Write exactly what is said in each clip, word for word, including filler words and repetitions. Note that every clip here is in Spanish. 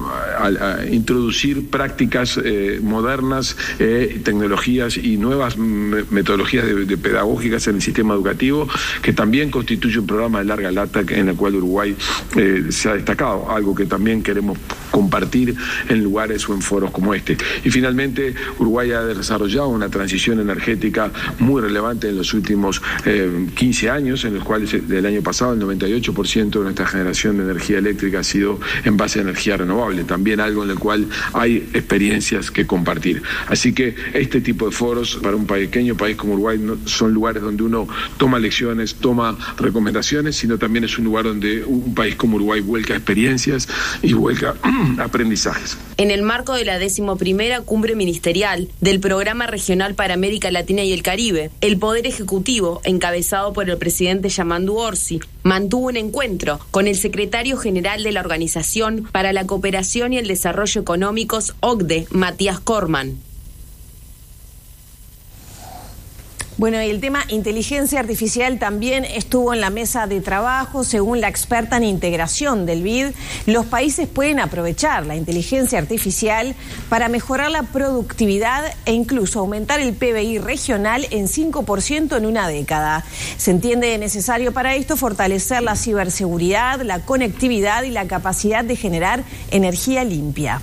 a, a introducir prácticas eh, modernas, eh, tecnologías y nuevas metodologías de, de pedagógicas en el sistema educativo, que también constituye un programa de larga lata en el cual Uruguay eh, se ha destacado, algo que también queremos compartir en lugares o en foros como este. Y finalmente, Uruguay ha desarrollado una transición energética muy relevante en los últimos eh, quince años, en los cuales del año pasado el noventa y ocho por ciento de nuestra generación de energía eléctrica ha sido en base a energía renovable, también algo en el cual hay experiencias que compartir. Así que este tipo de foros para un pequeño país como Uruguay no son lugares donde uno toma lecciones, toma recomendaciones, sino también es un lugar donde un país como Uruguay vuelca experiencias y vuelca aprendizajes. En el marco de la decimoprimera cumbre ministerial del Programa Regional para América Latina y el Caribe, el Poder Ejecutivo, encabezado por el presidente Yamandu Orsi, mantuvo un encuentro con el secretario general de la Organización para la Cooperación y el Desarrollo Económicos, O C D E, Matías Corman. Bueno, y el tema inteligencia artificial también estuvo en la mesa de trabajo. Según la experta en integración del B I D, los países pueden aprovechar la inteligencia artificial para mejorar la productividad e incluso aumentar el P B I regional en cinco por ciento en una década. Se entiende necesario para esto fortalecer la ciberseguridad, la conectividad y la capacidad de generar energía limpia.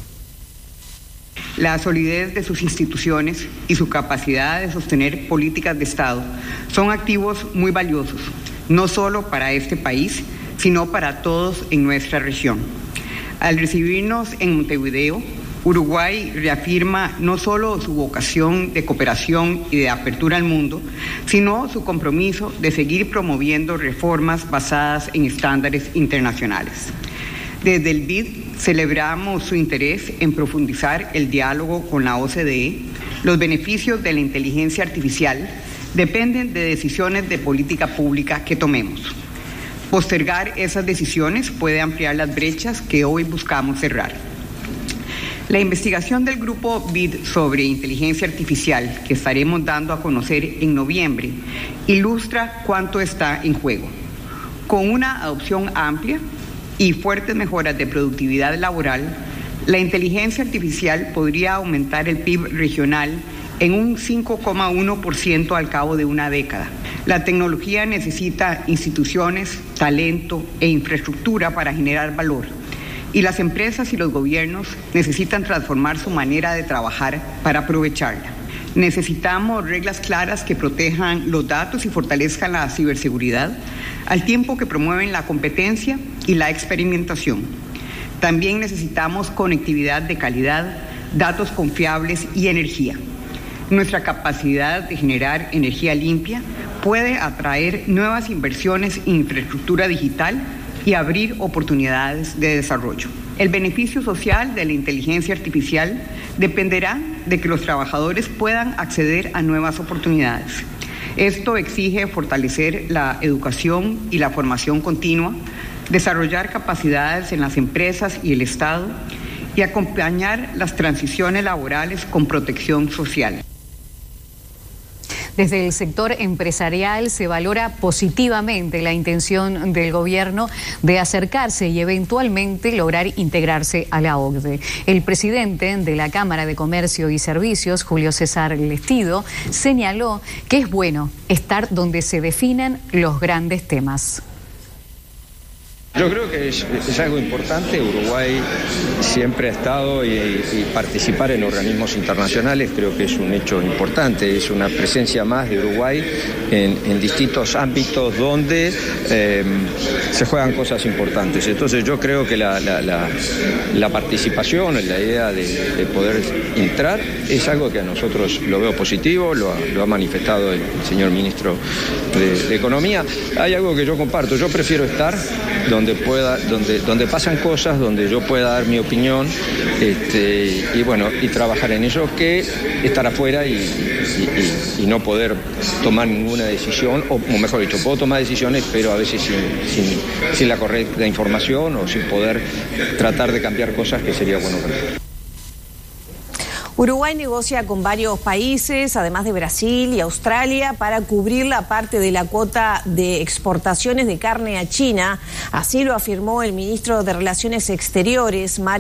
La solidez de sus instituciones y su capacidad de sostener políticas de Estado son activos muy valiosos, no solo para este país, sino para todos en nuestra región. Al recibirnos en Montevideo, Uruguay reafirma no solo su vocación de cooperación y de apertura al mundo, sino su compromiso de seguir promoviendo reformas basadas en estándares internacionales. Desde el B I D celebramos su interés en profundizar el diálogo con la O C D E. Los beneficios de la inteligencia artificial dependen de decisiones de política pública que tomemos. Postergar esas decisiones puede ampliar las brechas que hoy buscamos cerrar. La investigación del grupo B I D sobre inteligencia artificial, que estaremos dando a conocer en noviembre, ilustra cuánto está en juego. Con una adopción amplia y fuertes mejoras de productividad laboral, la inteligencia artificial podría aumentar el P I B regional en un cinco coma uno por ciento al cabo de una década. La tecnología necesita instituciones, talento e infraestructura para generar valor, y las empresas y los gobiernos necesitan transformar su manera de trabajar para aprovecharla. Necesitamos reglas claras que protejan los datos y fortalezcan la ciberseguridad, al tiempo que promueven la competencia y la experimentación. También necesitamos conectividad de calidad, datos confiables y energía. Nuestra capacidad de generar energía limpia puede atraer nuevas inversiones en infraestructura digital y abrir oportunidades de desarrollo. El beneficio social de la inteligencia artificial dependerá de que los trabajadores puedan acceder a nuevas oportunidades. Esto exige fortalecer la educación y la formación continua, desarrollar capacidades en las empresas y el Estado y acompañar las transiciones laborales con protección social. Desde el sector empresarial se valora positivamente la intención del gobierno de acercarse y eventualmente lograr integrarse a la O C D E. El presidente de la Cámara de Comercio y Servicios, Julio César Lestido, señaló que es bueno estar donde se definan los grandes temas. Yo creo que es, es algo importante. Uruguay siempre ha estado y, y participar en organismos internacionales creo que es un hecho importante, es una presencia más de Uruguay en, en distintos ámbitos donde eh, se juegan cosas importantes. Entonces yo creo que la, la, la, la participación, la idea de, de poder entrar es algo que a nosotros lo veo positivo, lo ha, lo ha manifestado el señor ministro de, de Economía. Hay algo que yo comparto, yo prefiero estar donde donde pueda, donde, donde pasan cosas, donde yo pueda dar mi opinión, este, y bueno, y trabajar en ello, que estar afuera y, y, y, y no poder tomar ninguna decisión, o, o mejor dicho, puedo tomar decisiones, pero a veces sin, sin, sin la correcta información o sin poder tratar de cambiar cosas que sería bueno para mí. Uruguay negocia con varios países, además de Brasil y Australia, para cubrir la parte de la cuota de exportaciones de carne a China. Así lo afirmó el ministro de Relaciones Exteriores, Mario